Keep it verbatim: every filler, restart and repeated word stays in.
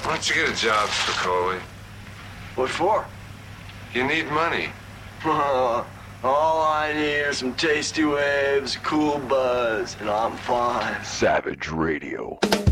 Why don't you get a job, Spicoli? What for? You need money. All I need are some tasty waves, a cool buzz, and I'm fine. Savage Radio.